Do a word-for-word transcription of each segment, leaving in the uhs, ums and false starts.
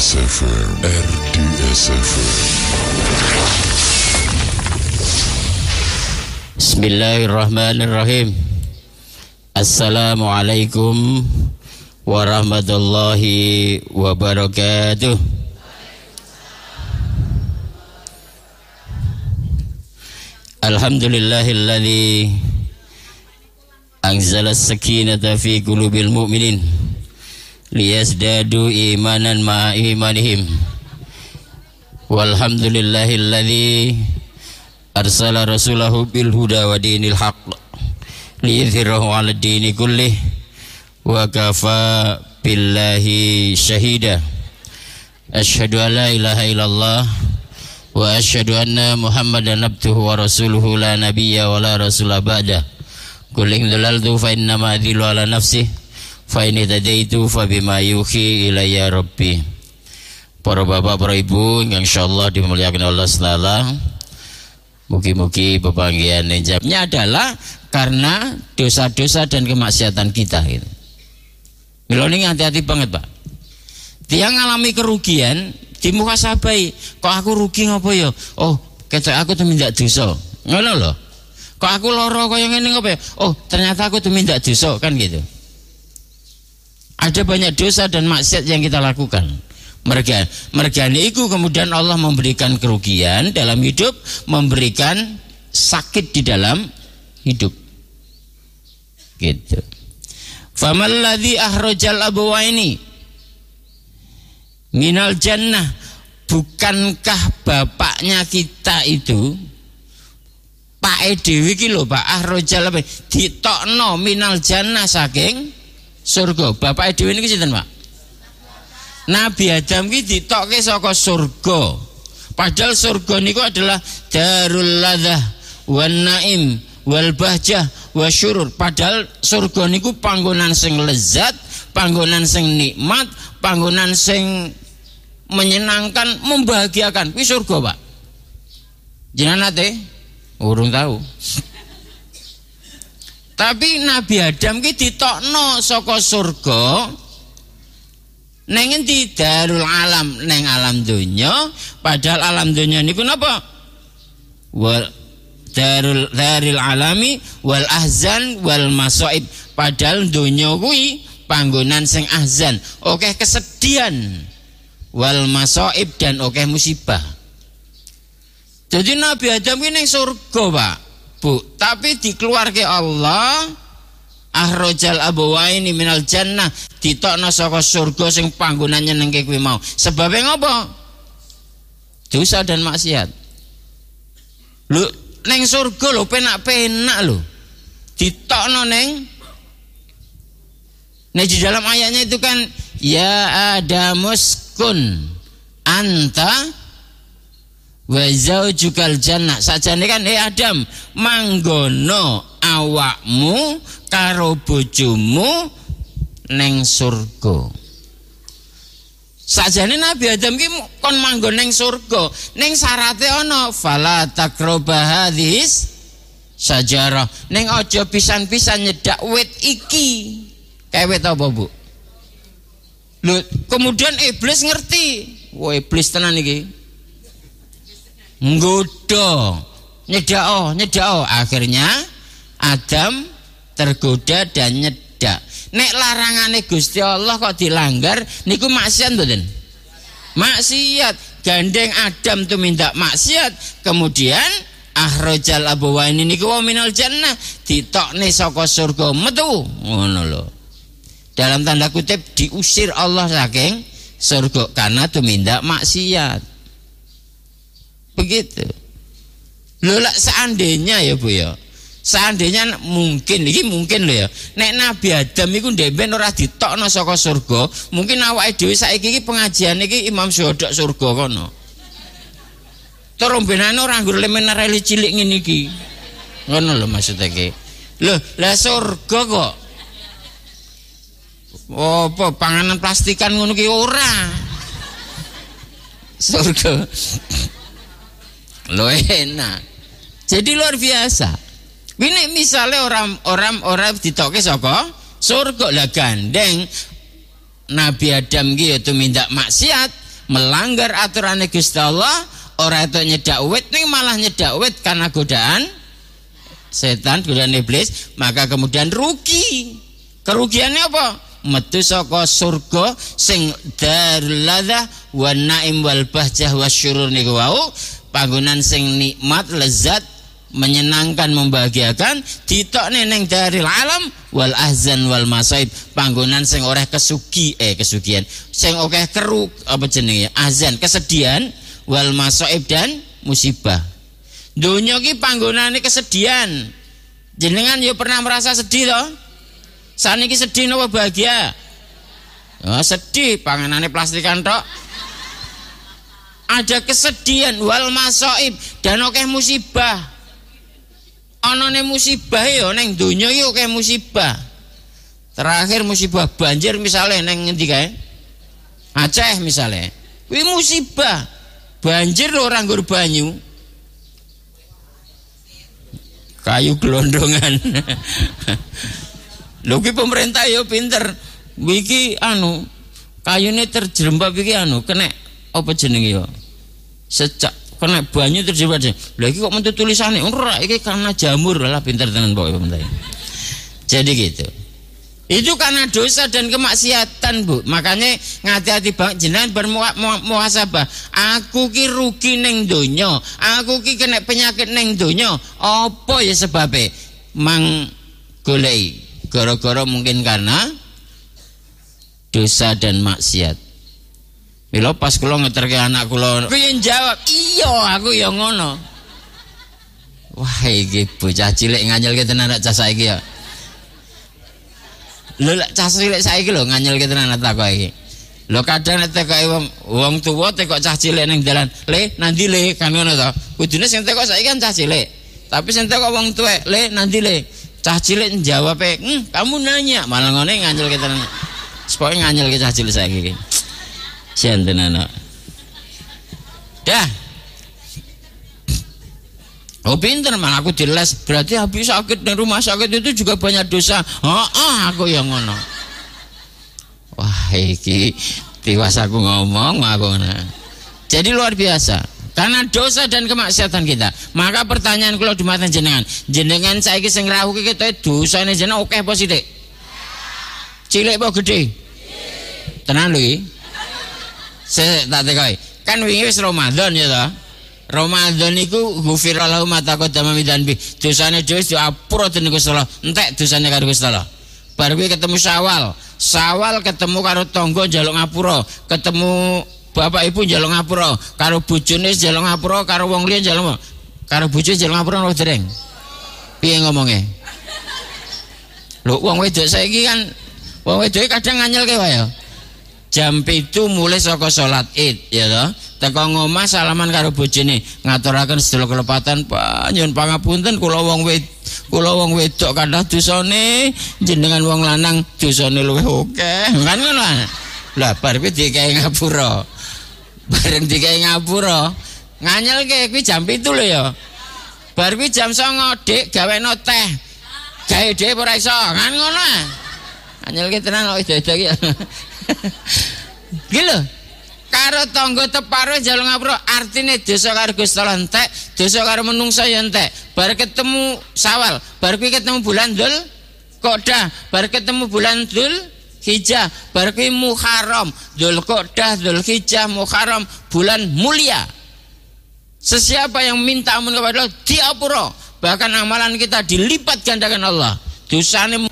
S F M, R D S F M. Bismillahirrahmanirrahim. Assalamualaikum warahmatullahi wabarakatuh. Alhamdulillahilladzi anzala as-sakinata fi qulubil mu'minin liyazdadu imanan ma'a imanihim. Walhamdulillahilladzi arsala rasulahu bil huda wa dinil haqq liyudhhirahu 'ala ad-dini kullih wa kafa billahi syahida. Asyhadu an la ilaha illallah wa asyhadu anna Muhammadan abduhu wa rasuluhu la nabiyya wa la rasula ba'da. Qul in dhalaltu fa innama adhillu 'ala nafsi fa in tadaitu fa bima yuhi ilayya rabbi. Para bapak, para ibu yang insyaallah dimuliakan Allah Taala. Mugi-mugi pepanggihan jamnya adalah karena dosa-dosa dan kemaksiatan kita gitu. Mila ning hati-hati banget, Pak. Tiang ngalami kerugian dimuhasabai, kok aku rugi ngopo ya? Oh, ketok aku tumindak dosa. Ngono lho. Kok aku lara kaya ngene ngopo ya? Oh, ternyata aku tumindak dosa, kan gitu. Ada banyak dosa dan maksiat yang kita lakukan. Merga, mergane iku kemudian Allah memberikan kerugian dalam hidup, memberikan sakit di dalam hidup. Gitu. Famal ladzi akhrajal abawaini minal jannah, bukankah bapaknya kita itu Pak Dewi iki lho, Pak akhrajal apa? Ditokno minal jannah saking surga. Bapak Dewi niki sinten, Pak? Nabi Adam ki ditokke saka surga. Padahal surga niku adalah darul ladzah wan naim wal bahjah wasyurur. Padahal surga niku panggonan sing lezat, panggonan sing nikmat, panggonan sing menyenangkan, membahagiakan. Kuwi surga, Pak. Jenengan nate urung tahu. Tapi Nabi Adam ki ditokno saka surga neng endi? Darul alam, neng alam dunya. Padahal alam dunya niku napa? Wal darul daril alami wal ahzan wal masaib. Padahal dunya kuwi panggonan sing ahzan, akeh kesedihan, wal masaib dan akeh musibah. Jadi Nabi Adam ki ning surga, Pak, Bu, tapi dikeluarke Allah akhrajal abawaini minal jannah, ditokno saka surga sing panggonane neng kuwi mau. Sebabe ngapa? Dosa dan maksiat. Lho, neng surga lho penak-penak lho. Ditokno neng Nah di dalam ayatnya itu kan ya adamuskun anta wa zaujukal jannah. Sajane kan eh Adam manggono awakmu karo bojomu neng surga. Sajane Nabi Adam ki kon manggon neng surga, ning syarate ana fala taqraba hadhis sajarah. Ning aja pisan-pisan nyedak wit iki. Kayak wit apa, Bu? Lho, kemudian iblis ngerti. Wah, iblis tenan iki. Nggoda, nyedao, nyedao. Akhirnya Adam tergoda dan nyedak. Nek larangane Gusti Allah kok dilanggar, niku maksiat mboten? Maksiat. Gandeng Adam tuh minta maksiat, kemudian akhrajal abawaini niku wa minal jannah, ditokne saka surga metu. Ngono lho. Dalam tanda kutip diusir Allah saking surga karena tumindak maksiat. Begitu. Lho lak seandainya ya Bu ya. Seandainya mungkin iki mungkin lho ya. Nek Nabi Adam iku ndemben ora ditokno saka surga, mungkin awake dhewe saiki iki pengajian iki Imam Syuhada surga kono. Terombenane ora nggur lemen reli cilik ngene iki. Ngono lho maksud iki. Lho, lah surga kok oh, apa panganan plastikan ngono ki ora. Surga. Lo enak. Jadi luar biasa. Ini misalnya orang-orang orang ditoke saka surga lah gandeng Nabi Adam ki itu minta maksiat, melanggar aturan Gusti Allah, ora itu nyedak wit ning malah nyedak wit karena godaan setan, godaan iblis, maka kemudian rugi. Kerugiannya apa? Metu saka surga sing darul ladzah wan naim wal bahjah wasyurur niku wau, panggonan sing nikmat, lezat, menyenangkan, membahagiakan, ditokne ning daril alam wal ahzan wal masaib, panggonan sing oleh kesugi eh kesugihan, sing akeh keruk apa jenenge azan, kesedihan, wal masaib dan musibah. Donya ki panggonane kesedihan. Jenengan yo pernah merasa sedih toh? Saniki sedih napa bahagia? Oh, sedih, panganane plastikan tok. Ada kesedihan wal masaib dan akeh musibah. Anane musibah ya ning donya iki akeh musibah. Terakhir musibah banjir misalnya ning ngendi kae? Aceh misalnya. Kuwi musibah. Banjir lho ora nggur banyu. Kayu gelondongan. Lho ki pemerintah yo pinter. Iki anu kayune terjerembab iki anu kena apa jenenge yo? Secak kena banyu terjerembab. Lha iki kok metu tulisane ora iki karena jamur. Lah pinter tenan pokoke pemerintah. Jadi gitu. Itu karena dosa dan kemaksiatan, Bu. Makanya ngati-hati banget jenengan bermuhasabah. Aku ki rugi ning donya, aku ki kena penyakit ning donya. Apa ya sebabnya? Mang goleki. Gara-gara mungkin karena dosa dan maksiat. Mila pas kula ngeterke anak kula, pengen jawab, "Iya, aku ya ngono." Wah, iki bocah cilik nganyelke tenan cah saiki ya. Lho lek cah cilik saiki lho nganyelke tenan tak kok iki. Lho kadang nek tekoke wong wong tuwa tekok cah cilik ning dalan, "Le, nanti le," kan ngono to. Kudune sing tekok saiki kan cah cilik. Tapi sing tekok wong tuwek, "Le, nanti le." Cah cilik njawab, "Hm, kamu nanya." Malah ngene nganyelke tenan. Sepoke nganyelke cah cilik saiki iki. Jan tenan. Dah. Oh pinter malah aku diles. Berarti habis sakit di rumah sakit itu juga banyak dosa. Oh, oh aku yang ngono. Wah iki tiwas aku ngomong aku ngono. Jadi luar biasa. Karena dosa dan kemaksiatan kita. Maka pertanyaan kula dumateng jenengan, jenengan saiki sing rawuh iki ketoke dosane jenengan akeh apa sithik? Cilik apa gedhe? Tenan lho iki. Sik tak tekoki. Kan wingi wis Ramadan ya ta? Ramadan iku ghufira lahu ma taqaddama min dzanbi. Dosane dhewe diapura dening Gusti Allah. Entek dosane karo Gusti Allah. Bar kuwi ketemu Syawal. Syawal ketemu karo tangga njaluk ngapura, ketemu bapak ibu njaluk ngapura, karo bojone njaluk ngapura, karo wong liya njaluk. Karo bojone njaluk ngapura ora dereng. Piye ngomongnya? Lho wong wedok saiki kan wong wedok kadang nganyelke wae ya. Jam pitu mulai saka salat Id ya toh. Teko ngomah salaman karo bojone, ngaturaken sedaya kelepatan, Pak nyuwun pangapunten kula wong wed kula wong wedok kathah dosane, jenengan wong lanang dosane luwih akeh. Kan ngono. Lah bar kuwi dikei ngapura. Bareng dikei ngapura, nganyelke kuwi jam pitu lho ya. Bar kuwi jam songo, Dik gaweno teh. Gawe dhewe ora iso, kan ngono. Nganyelke tenan kok wedok iki. Iki lho. Karo tangga teparo njaluk ngapura, artine dosa karo Gusti Allah entek, dosa karo menungsa ya entek. Bar ketemu Syawal, bar kuwi ketemu bulan Dzul Qa'dah, bar ketemu bulan Dzul Hijjah, bar kuwi Muharram, Dzul Qa'dah, Dzul Hijjah, Muharram, bulan mulia. Sesiapa yang minta ampun kepada Allah diapura, bahkan amalan kita dilipat gandakan Allah. Dosane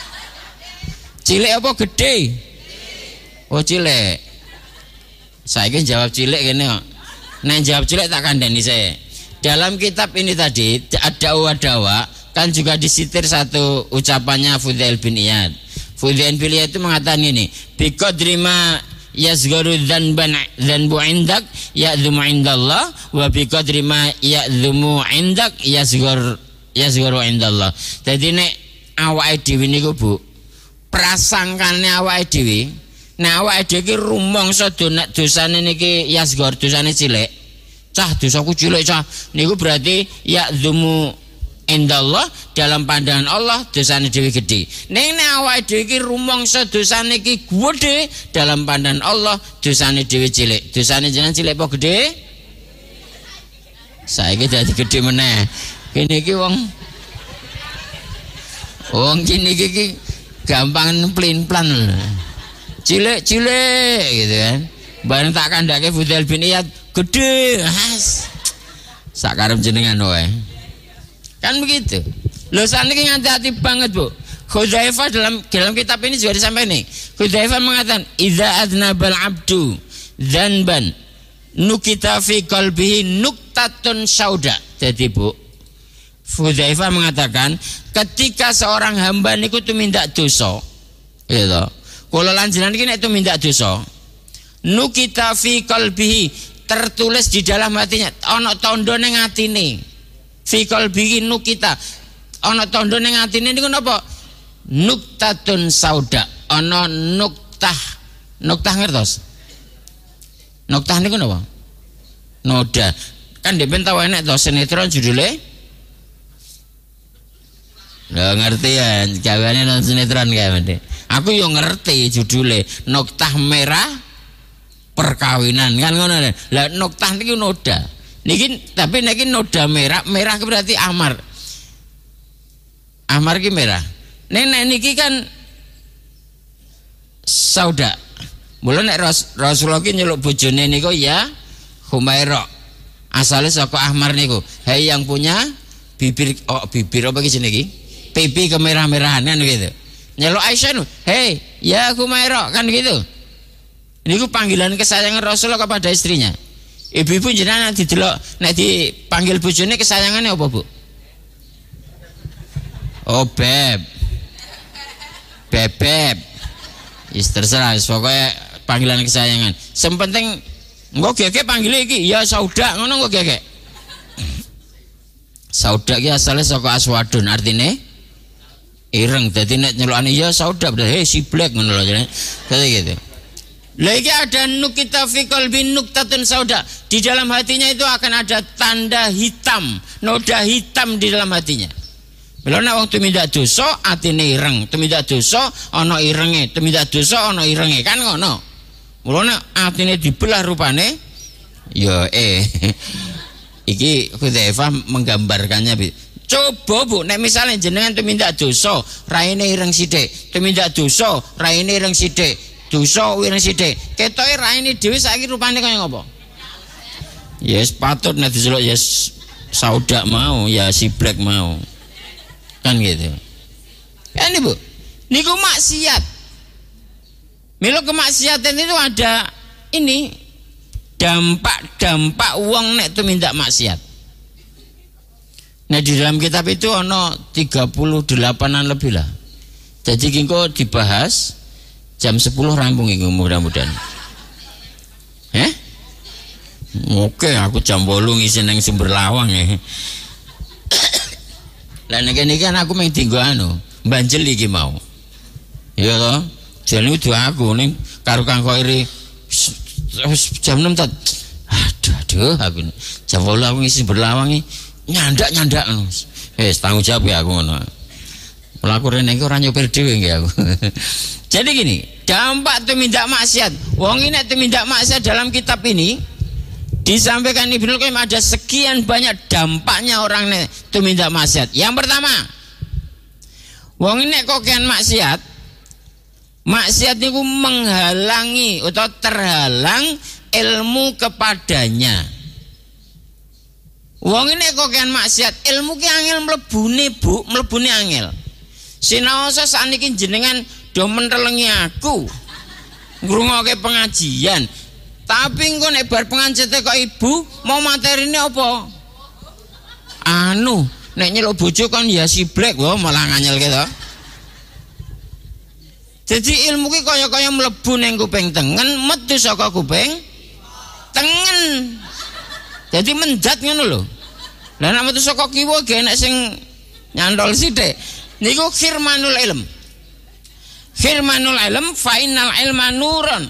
cilik apa gede? Oh cilik. Saya ingin jawab cilik gini kok. Nah jawab cilik tak kandani saya. Dalam kitab ini tadi ada wadawa kan juga disitir satu ucapannya Fudail bin Iyad. Fudail bin Iyad itu mengatakan ini, biqadri ma yazgaru dzanban dzanbu indak ya'dzumu indallah wa biqadri ma ya'dzumu indak yazgar yazgaru indallah. Jadi nek awake dhewe niku Bu, prasangkane awake dhewe. Nah awake dhewe iki rumangsa dosane niki yasgor, dosane cilik. Cah dosaku cilik cah. Niku berarti ya dzumu Indallah dalam pandangan Allah dosane dhewe gedhe. Ning nek awake dhewe iki rumangsa dosane iki gedhe, dalam pandangan Allah dosane dhewe cilik. Dosane jenengan cilik apa gedhe? Saiki dadi gedhe meneh. Kene iki wong wong kene iki gampang plin-plan. Cilik-cilik gitu kan. Bareng tak kandhake Fudail bin Iyad gedhe. Has. Sakarep jenengan wae. Kan begitu. Lho saniki hati-hati banget, Bu. Hudzaifah dalam dalam kitab ini juga disampaikan nih. Hudzaifah mengatakan, "Idza adnabal 'abdu dzanban nukita fi qalbihi nuktatun sauda." Jadi, Bu, Hudzaifah mengatakan, ketika seorang hamba niku tumindak dosa, gitu. Kula lan jenengan iki nek tumindak dosa, nukita fi qalbihi, tertulis di dalam hatinya, ana tandha ning atine. Fi qalbihi nukita, ana tandha ning atine niku napa? Nuktatun sauda, ana nuktah. Nuktah ngertos? Nuktah niku napa? Noda. Kan depen tau enek to sinetron judule? Lah ngerti ya, gaweane nonton sinetron kae mende. Aku yo ngerti judule Nuktah Merah Perkawinan kan ngono. Lah nuktah niku noda. Niki tapi niki noda merah, merah berarti amar. Amar ki merah. Nek niki kan sauda. Mula nek Rasulullah ki nyeluk bojone niku ya Humairah. Asale saka ahmar niku. Hei yang punya bibir oh bibir apa ki jenenge iki? Pipi kemerah-merahan kan gitu. Nyeluk Aisyah, "Hei, ya Humairah," kan gitu. Niku panggilan kesayangan Rasulullah kepada istrinya. Ibu-ibu jenengan didelok nek dipanggil bojone kesayangane apa, Bu? Oh, beb. Bebeb. Wis terserah, pokoke panggilan kesayangan. Sing penting engko gege panggile iki ya sauda ngono engko gege. Sauda ki asale saka aswadun, artine ireng. Dadi nek nyelukane ya sauda berarti hey si black ngono lho jenenge. Dadi gitu. Lagi ada nukita fi qalbi nuktatun sauda. Di dalam hatinya itu akan ada tanda hitam, noda hitam di dalam hatinya. Bila nek wong tumindak dosa atine ireng, tumindak dosa ana irenge, tumindak dosa ana irenge kan ngono. Mula nek atine dibelah rupane ya eh iki Hudzaifah menggambarkannya. Coba, Bu, nek misalnya jenengan tumindak dosa, raine ireng sithik, tumindak dosa, raine ireng sithik. Dosa wireng sithik. Ketoke raine dhewe saiki rupane kaya ngopo? Ya yes, patut nek diceluk ya yes, sauda mau, ya si black mau. Kan gitu. Kan Ibu. Niku maksiat. Milo kemaksiatan itu ada ini dampak-dampak wong nek tumindak maksiat. Nah di dalam kitab itu ono tiga puluh delapan-an lebih lah. Jadi kingko dibahas jam sepuluh rampung itu mudah-mudahan. Eh? Oke, aku jam delapan ngisi nang Sumber Lawang ya. Lah nek niki kan aku mung dienggo anu, banjel iki mau. Iya toh? Jane udu aku ning karo Kang Khairi jam enam tat. Aduh aduh aku jam delapan aku ngisi Sumber Lawang iki nyandak-nyandak ngono. Wis tanggung jawab ya aku ngono. Mula aku rene iki ora nyopir dhewe nggih aku. Jadi gini, dampak tumindak maksiat. Wong ini tumindak maksiat dalam kitab ini disampaikan Ibnu Qayyim ada sekian banyak dampaknya orang ini tumindak maksiat. Yang pertama, wong ini kokean maksiat, maksiat itu menghalangi atau terhalang ilmu kepadanya. Wong ini kokean maksiat, ilmu ki angel mlebune, Bu, mlebune angel. Sinaosa saniki jenengan do mentelengi aku ngrungokke pengajian tapi engko nek bar pengajian kok ibu mau materine apa anu nek nyeluk bojo kan ya si black wae malah nganyel gitu. Jadi ilmu ki kaya-kaya mlebu ning kuping tengen metu saka kuping tengen. Jadi mendat ngono lho. Lah nek metu saka kiwa ge nek sing nyantol sithik niku khirmanul ilm. Khirmanul ilm fa innal ilma nurun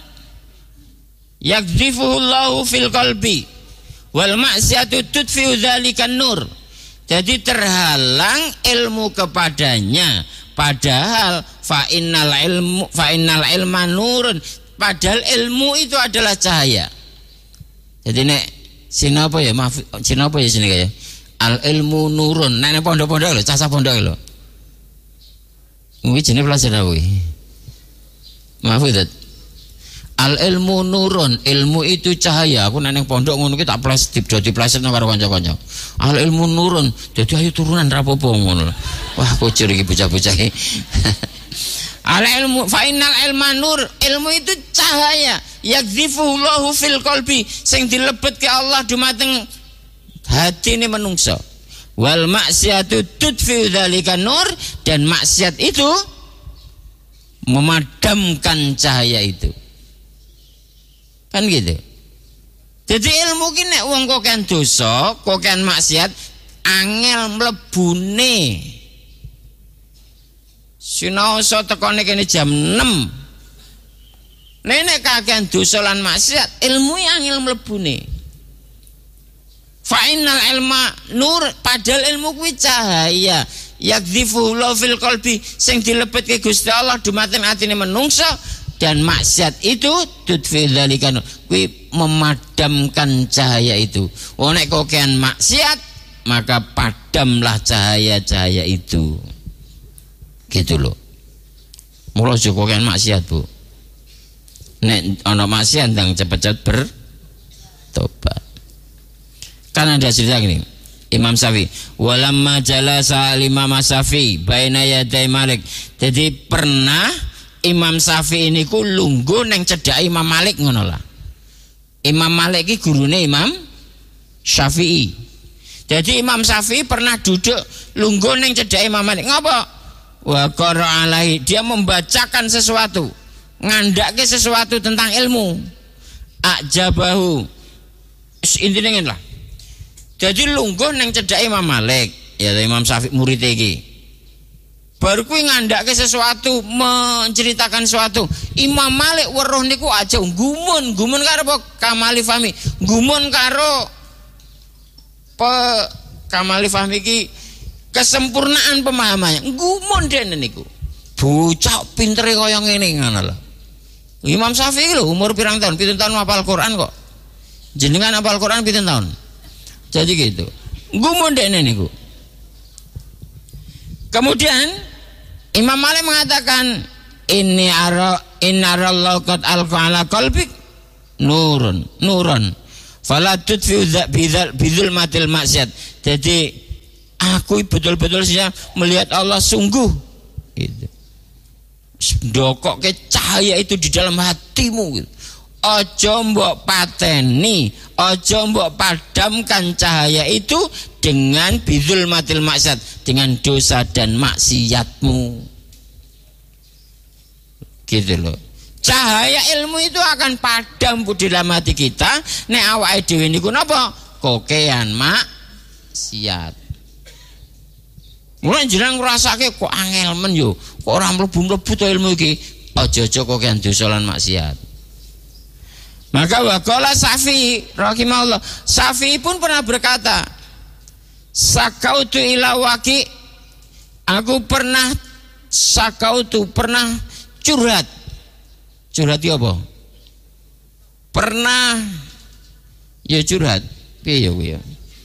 yakdzifuhu Allahu fil qalbi wal ma'siyatu tudfi'u dzalikan nur. Jadi terhalang ilmu kepadanya. Padahal fa innal ilmu fa innal ilma nurun. Padahal ilmu itu adalah cahaya. Jadi nek sini apa ya? Maaf, sini apa ya sini kayak al ilmu nurun. Nek pondok-pondok lho, cacah pondok lho. Kuwi jenenge pelajaran kuwi. Maaf itu. Al ilmu nurun, ilmu itu cahaya. Aku nek ning pondok ngono ki tak plas dipdo diplasno karo kanca-kanca. Al ilmu nurun, dadi ayo turunan rapopo ngono. Wah, kocur iki bocah-bocah iki. Al ilmu fa innal ilma nur, ilmu itu cahaya. Yakdzifullahu fil qalbi, sing dilebetke Allah dumateng hatine menungso. Wal maksiatu tudfi dzalika nur, dan maksiat itu memadamkan cahaya itu. Kan gitu. Jadi ilmu ki nek wong kokean dosa, kokean maksiat, angel mlebune. Sinaosa tekone kene jam enam. Nek kakean dosa lan maksiat, ilmu angel mlebune. Fa innal ilma nur, padahal ilmu kuwi cahaya. Yakdzifullahu fil qalbi, sing dilebetke Gusti Allah dumateng atine menungsa. Dan maksiat itu tudfi dzalika kuwi memadamkan cahaya itu. Oh nek kokean maksiat maka padamlah cahaya-cahaya itu. Gitu loh. Mula aja kokean maksiat, Bu. Nek ana maksiat ndang cepet-cepet bertobat. Kan ada cerita gini. Imam Syafi'i, walamma jalasa Imam Syafi'i baina yaday Malik. Jadi pernah Imam Syafi'i ini ku lungguh neng cedhake Imam Malik ngono lah. Imam Malik iki gurune Imam Syafi'i. Jadi Imam Syafi'i pernah duduk lungguh neng cedhake Imam Malik. Ngapa? Wa qara alaihi, dia membacakan sesuatu, ngandake sesuatu tentang ilmu. Ajabahu. Intine ngene lah. Jadi lungguh neng cedhake Imam Malik, ya Imam Syafi'i murid iki. Baru kuwi ngandake sesuatu, menceritakan sesuatu. Imam Malik weruh niku aja gumun, gumun karo apa? Kamali fahmi. Gumun karo pe kamali fahmi iki kesempurnaan pemahamannya. Gumun dene niku. Bocah pintere kaya ngene ngono lho. Imam Syafi'i lho umur pirang tahun? Pitung tahun hafal Quran kok. Jenengan hafal Quran pitung tahun? Jadi gitu. Gumun dene niku. Kemudian Imam Malik mengatakan ini ara innarallahu qad alqa ala qalbik nurun nurun fala tudfi bidzal bidzulmatil maksiat. Jadi aku betul-betul saja melihat Allah sungguh gitu. Ndokok ke cahaya itu di dalam hatimu gitu. Aja mbok pateni, aja mbok padamkan cahaya itu dengan bidzul matil maksiat, dengan dosa dan maksiatmu. Gitu loh. Cahaya ilmu itu akan padam di dalam hati kita nek awake dhewe niku napa? Kokean maksiat. Mulane jenengan ngrasake kok angel men yo, kok ora mlebu-mlebu to ilmu iki. Aja-aja kokean dosa lan maksiat. Maka waqala Syafi'i rahimahullah, Syafi'i pun pernah berkata, sakautu ila waqi, aku pernah sakautu pernah curhat. Curhat itu apa? Pernah ya curhat. Piye ya kuwi ya?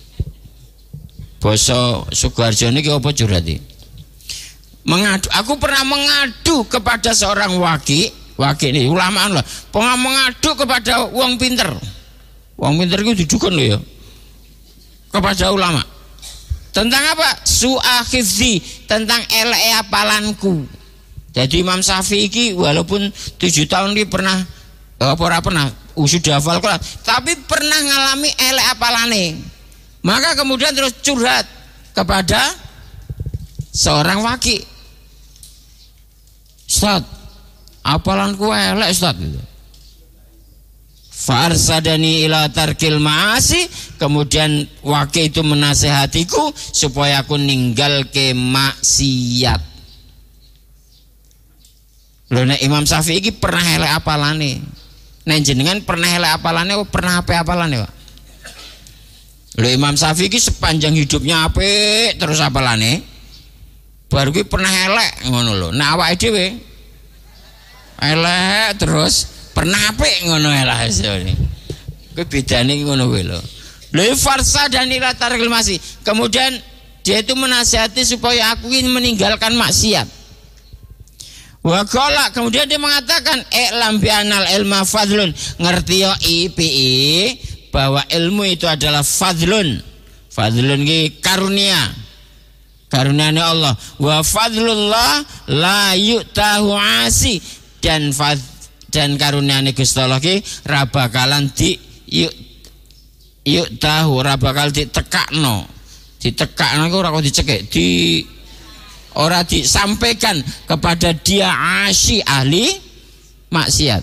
Basa Sukoharjo niki apa curhat iki? Mengadu, aku pernah mengadu kepada seorang waqi. Waqi ini ulama lah, pernah mengadu kepada wong pinter. Wong pinter itu didukun loh ya. Kepada ulama. Tentang apa? Su'a hifzi, tentang eleke hafalanku. Jadi Imam Syafi'i iki walaupun tujuh tahun ini pernah apa ora pernah sudah hafal Quran, tapi pernah ngalami elek hafalane. Maka kemudian terus curhat kepada seorang waqi. Ustaz, apalanku elek Ustaz gitu. Farsadani ila tarkil ma'asi, kemudian waqi itu menasehatiku supaya aku ninggal ke maksiat. Lho nek Imam Syafi'i iki pernah elek apalane. Nek jenengan pernah elek apalane apa pernah ape apalane, Pak? Lho Imam Syafi'i ki sepanjang hidupnya apik terus apalane? Baru ki pernah elek ngono lho. Nah awake dhewe elek terus pernah apik ngono elek hasilnya. Kuwi bedane ngono kuwi lho. Lha farsa dan ila tarikil masih. Kemudian dia itu menasihati supaya aku ini meninggalkan maksiat. Wa qala, kemudian dia mengatakan i'lam bi anal ilma fadlun. Ngerti yo I P I bahwa ilmu itu adalah fadlun. Fadlun ki karunia. Karunia Allah. Wa fadlullah la yu'tahu asi. Dan fad, dan karunia Gusti Allah ki ra bakalan di yuk yu'tahu, ra bakal ditekakno. Ditekakno ku ora kok dicekek, di ora disampaikan kepada dia asy ahli maksiat.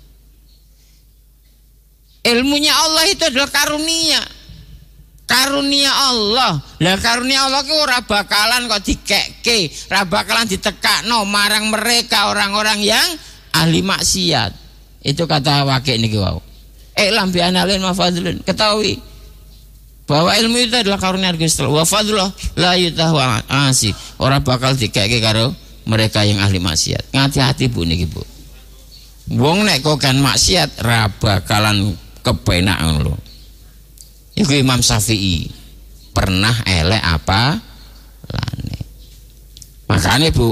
Ilmunya Allah itu adalah karunia. Karunia Allah. Lah karunia Allah ku ora bakalan kok dikekke, ora bakalan ditekakno marang mereka orang-orang yang ahli maksiat. Itu kata wakil niki wau. I'lam bi analin wa fadlun. Ketahui bahwa ilmu itu adalah karunia Gusti Allah. Wa fadlullah la yutahu asi. Ora bakal dikekke karo mereka yang ahli maksiat. Ngati-hati Bu niki Bu. Wong nek kok kan maksiat ra bakalan kepenak ngono lho. Iku Imam Syafi'i pernah elek apa lane. Makane Bu,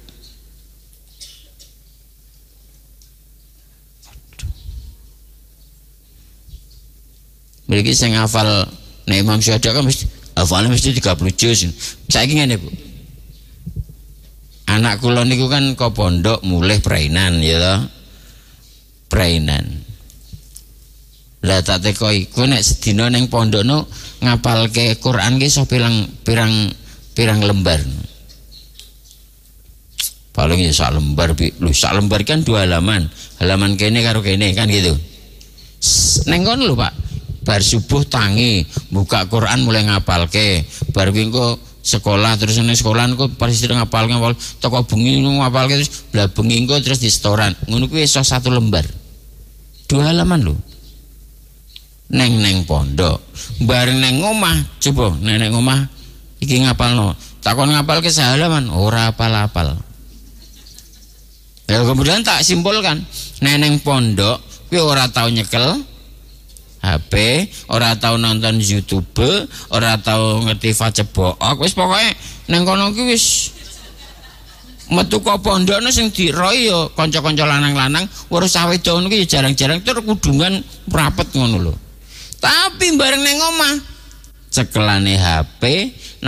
mriki sing hafal nek Imam Syafi'i kan mesti hafalnya mesti tiga puluh juz. Saiki ngene Bu. Anak kula niku kan kok pondok mulih prainan ya toh. Prainan. Lah tak tekoi ku nek sedina ning pondokno ngapalke Quran ki iso pirang pirang pirang lembar. Paling ya sak lembar bi. Lho sak lembar kan dua halaman. Halaman kene karo kene kan gitu. Neng kono lho Pak. Bar subuh tangi buka Quran mulai ngapalke. Bar engko sekolah terus ning sekolah engko persis ngapal ngapal toko bengi ngapalke terus bla bengi engko terus di setoran. Ngono kuwi iso satu lembar. Dua halaman lho. Neng neng pondok. Bareng neng omah coba neng neng omah iki ngapalno. Takon ngapalke sehalaman ora apal-apal. Ya kemudian tak simpulkan neng neng pondok kuwi ora tau nyekel H P, ora tau nonton YouTube, ora tau ngerti Facebook. Wis pokoke nang kono ki wis metu kok pondokno sing diroi ya kanca-kanca lanang-lanang, urus cah wedok ngono ki jarang-jarang tur kudungan rapet ngono lho. Tapi bareng nang omah cekelane H P,